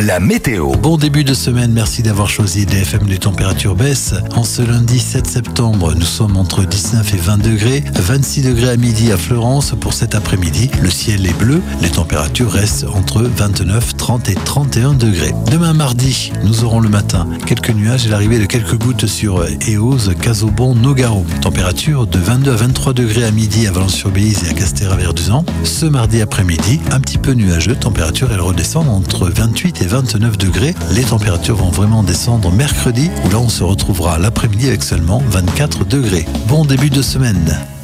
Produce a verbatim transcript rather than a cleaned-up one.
la météo. Bon début de semaine, merci d'avoir choisi D F M. Les températures baissent. En ce lundi sept septembre, nous sommes entre dix-neuf et vingt degrés, vingt-six degrés à midi à Fleurance. Pour cet après-midi, le ciel est bleu, les températures restent entre vingt-neuf, trente et trente et un degrés. Demain mardi, nous aurons le matin quelques nuages et l'arrivée de quelques gouttes sur Eauze, Casaubon, Nogaro. Température de vingt-deux à vingt-trois degrés à midi à Valence-sur-Bélise et à Castéra-Verduzan. Ce mardi après-midi, un petit peu nuageux, température elle redescend entre vingt-huit et vingt-neuf degrés. Les températures vont vraiment descendre mercredi, où là on se retrouvera l'après-midi avec seulement vingt-quatre degrés. Bon début de semaine.